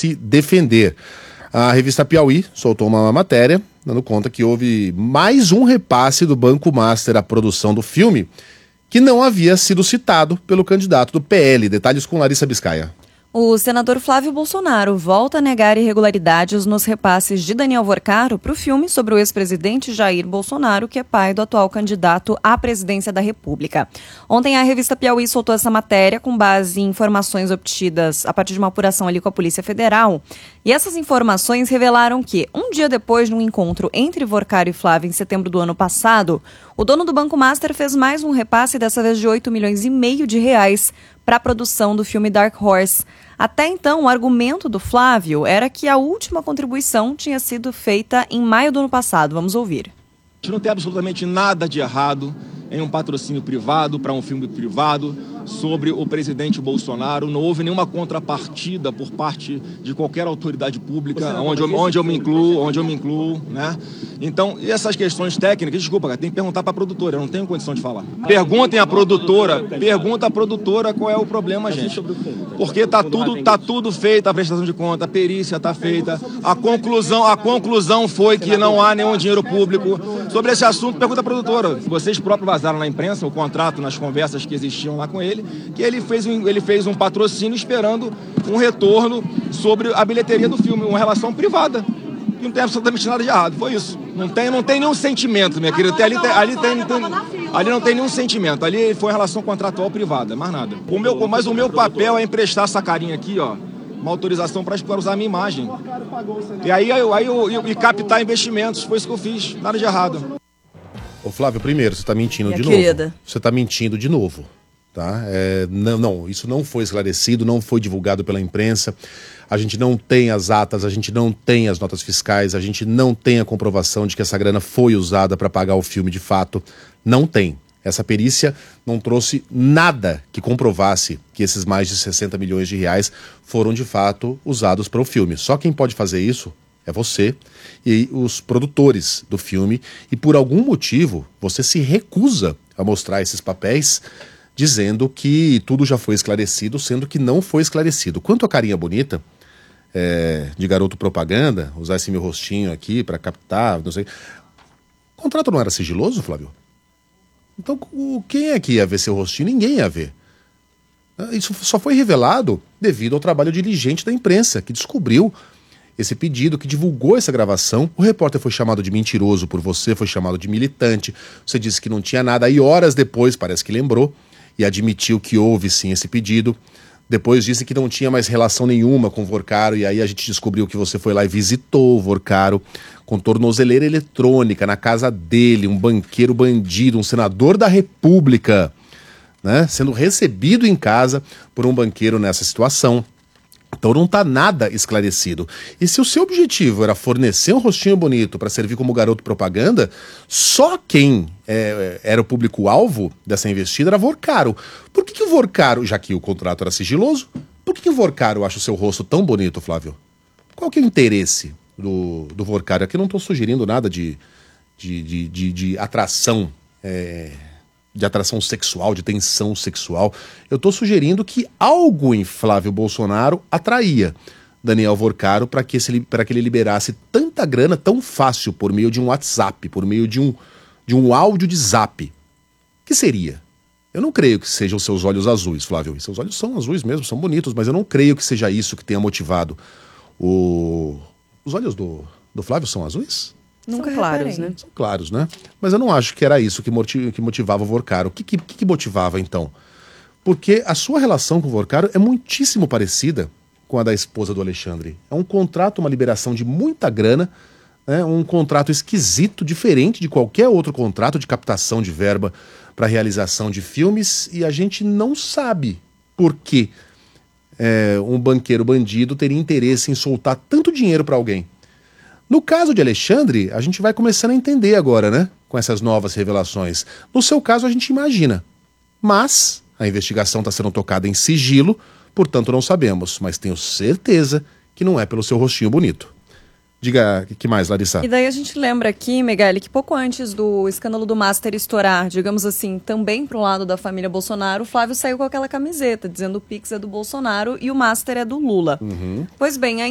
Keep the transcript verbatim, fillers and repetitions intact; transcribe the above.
se defender. A revista Piauí soltou uma matéria dando conta que houve mais um repasse do Banco Master à produção do filme que não havia sido citado pelo candidato do P L. Detalhes com Larissa Biscaia. O senador Flávio Bolsonaro volta a negar irregularidades nos repasses de Daniel Vorcaro para o filme sobre o ex-presidente Jair Bolsonaro, que é pai do atual candidato à presidência da República. Ontem a revista Piauí soltou essa matéria com base em informações obtidas a partir de uma apuração ali com a Polícia Federal. E essas informações revelaram que, um dia depois de um encontro entre Vorcaro e Flávio em setembro do ano passado, o dono do Banco Master fez mais um repasse, dessa vez de oito milhões e meio de reais, para a produção do filme Dark Horse. Até então, o argumento do Flávio era que a última contribuição tinha sido feita em maio do ano passado. Vamos ouvir. A gente não tem absolutamente nada de errado em um patrocínio privado para um filme privado sobre o presidente Bolsonaro. Não houve nenhuma contrapartida por parte de qualquer autoridade pública, onde eu, onde eu me incluo, onde eu me incluo, né? Então, e essas questões técnicas, desculpa, cara, tem que perguntar para a produtora, eu não tenho condição de falar. Perguntem à produtora, pergunta à produtora qual é o problema, gente. Porque tá tudo, tá tudo feito, a prestação de conta, a perícia tá feita, a conclusão, a conclusão foi que não há nenhum dinheiro público. Sobre esse assunto, pergunta à produtora. Vocês próprios vazaram na imprensa o contrato, nas conversas que existiam lá com ele, que ele fez um, ele fez um patrocínio esperando um retorno sobre a bilheteria do filme, uma relação privada. E não tem absolutamente nada de errado, foi isso. Não tem, não tem nenhum sentimento, minha querida. Ali, tem, ali, tem, tem, ali não tem nenhum sentimento, ali foi uma relação contratual privada, mais nada. O meu, mas o meu papel é emprestar essa carinha aqui, ó, uma autorização para usar a minha imagem. E aí, aí, aí eu, eu, e captar investimentos, foi isso que eu fiz, nada de errado. Ô Flávio, primeiro, você está mentindo Minha de querida. novo. Você está mentindo de novo. Tá? É, não, não, isso não foi esclarecido, não foi divulgado pela imprensa. A gente não tem as atas, a gente não tem as notas fiscais, a gente não tem a comprovação de que essa grana foi usada para pagar o filme de fato. Não tem. Essa perícia não trouxe nada que comprovasse que esses mais de sessenta milhões de reais foram de fato usados para o filme. Só quem pode fazer isso é você e os produtores do filme, e por algum motivo você se recusa a mostrar esses papéis dizendo que tudo já foi esclarecido, sendo que não foi esclarecido. Quanto à carinha bonita é, de garoto propaganda, usar esse meu rostinho aqui para captar, não sei. O contrato não era sigiloso, Flávio? Então o, quem é que ia ver seu rostinho? Ninguém ia ver. Isso só foi revelado devido ao trabalho diligente da imprensa, que descobriu esse pedido, que divulgou essa gravação. O repórter foi chamado de mentiroso por você, foi chamado de militante, você disse que não tinha nada, aí horas depois parece que lembrou e admitiu que houve sim esse pedido. Depois disse que não tinha mais relação nenhuma com o Vorcaro, e aí a gente descobriu que você foi lá e visitou o Vorcaro com tornozeleira eletrônica na casa dele, um banqueiro bandido, um senador da República, né, sendo recebido em casa por um banqueiro nessa situação. Então não está nada esclarecido. E se o seu objetivo era fornecer um rostinho bonito para servir como garoto propaganda, só quem é, era o público-alvo dessa investida era Vorcaro. Por que, que o Vorcaro, já que o contrato era sigiloso, por que, que o Vorcaro acha o seu rosto tão bonito, Flávio? Qual que é o interesse do, do Vorcaro? Aqui eu não estou sugerindo nada de, de, de, de, de atração é... de atração sexual, de tensão sexual. Eu estou sugerindo que algo em Flávio Bolsonaro atraía Daniel Vorcaro para que, que ele liberasse tanta grana tão fácil por meio de um WhatsApp, por meio de um, de um áudio de zap. Que seria? Eu não creio que sejam seus olhos azuis, Flávio. E seus olhos são azuis mesmo, são bonitos, mas eu não creio que seja isso que tenha motivado. O... Os olhos do, do Flávio são azuis? Nunca São claros, né? São claros, né? Mas eu não acho que era isso que motivava o Vorcaro. O que, que, que motivava, então? Porque a sua relação com o Vorcaro é muitíssimo parecida com a da esposa do Alexandre. É um contrato, uma liberação de muita grana, né? Um contrato esquisito, diferente de qualquer outro contrato de captação de verba para realização de filmes, e a gente não sabe por que é, um banqueiro bandido teria interesse em soltar tanto dinheiro para alguém. No caso de Alexandre, a gente vai começando a entender agora, né? Com essas novas revelações. No seu caso, a gente imagina. Mas a investigação está sendo tocada em sigilo, portanto não sabemos. Mas tenho certeza que não é pelo seu rostinho bonito. Diga, o que mais, Larissa? E daí a gente lembra aqui, Megali, que pouco antes do escândalo do Master estourar, digamos assim, também pro lado da família Bolsonaro, o Flávio saiu com aquela camiseta, dizendo o Pix é do Bolsonaro e o Master é do Lula. Uhum. Pois bem,